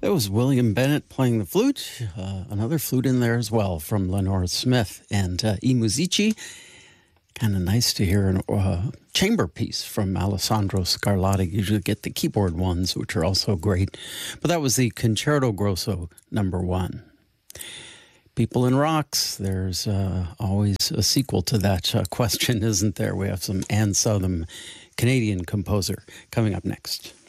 That was William Bennett playing the flute. Another flute in there as well from Lenora Smith and I Musici. Kind of nice to hear a chamber piece from Alessandro Scarlatti. You usually get the keyboard ones, which are also great. But that was the Concerto Grosso #1. People in Rocks, there's always a sequel to that question, isn't there? We have some Anne Southam, Canadian composer, coming up next.